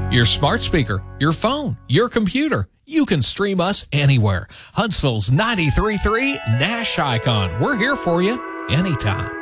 your smart speaker, your phone, your computer. You can stream us anywhere. Huntsville's 93.3 Nash Icon. We're here for you anytime.